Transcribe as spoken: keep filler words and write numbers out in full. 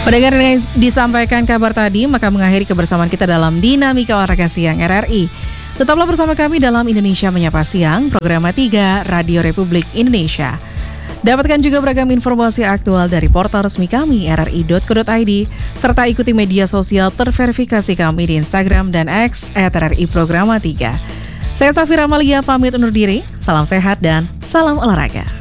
Pendengar yang disampaikan kabar tadi, maka mengakhiri kebersamaan kita dalam Dinamika Olahraga Siang R R I. Tetaplah bersama kami dalam Indonesia Menyapa Siang, program tiga Radio Republik Indonesia. Dapatkan juga beragam informasi aktual dari portal resmi kami r r i dot co dot i d, serta ikuti media sosial terverifikasi kami di Instagram dan X at r r i programa tiga. Saya Safira Amalia pamit undur diri, salam sehat dan salam olahraga.